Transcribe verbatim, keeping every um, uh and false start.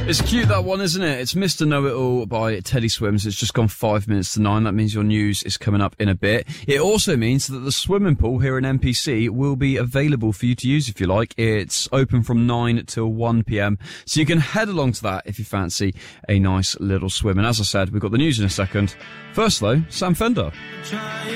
It's cute, that one, isn't it? It's Mister Know-It-All by Teddy Swims. It's just gone five minutes to nine. That means your news is coming up in a bit. It also means that the swimming pool here in N P C will be available for you to use if you like. It's open from nine till one p.m. So you can head along to that if you fancy a nice little swim. And as I said, we've got the news in a second. First, though, Sam Fender.